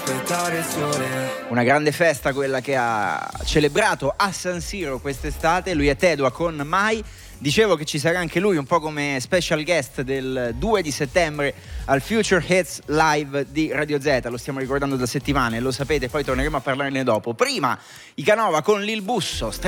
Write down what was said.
aspettare il sole. Una grande festa quella che ha celebrato a San Siro quest'estate. Lui è Tedua con Mai. Dicevo che ci sarà anche lui un po' come special guest del 2 di settembre al Future Hits Live di Radio Z. Lo stiamo ricordando da settimane, lo sapete, poi torneremo a parlarne dopo. Prima i Canova con Lil Busso,